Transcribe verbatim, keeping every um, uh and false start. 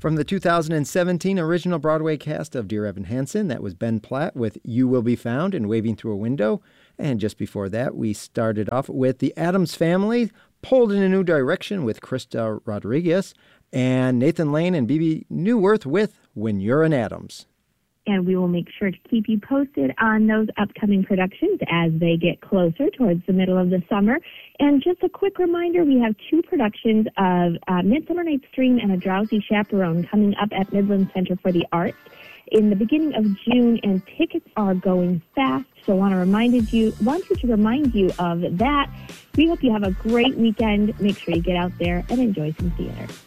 From the two thousand seventeen original Broadway cast of Dear Evan Hansen, that was Ben Platt with You Will Be Found and Waving Through a Window. And just before that, we started off with the Addams Family, pulled in a new direction with Krista Rodriguez, and Nathan Lane and Bebe Neuwirth with When You're an Addams. And we will make sure to keep you posted on those upcoming productions as they get closer towards the middle of the summer. And just a quick reminder, we have two productions of uh, Midsummer Night's Dream and A Drowsy Chaperone coming up at Midland Center for the Arts in the beginning of June, and tickets are going fast. So I want to remind you, want you to remind you of that. We hope you have a great weekend. Make sure you get out there and enjoy some theater.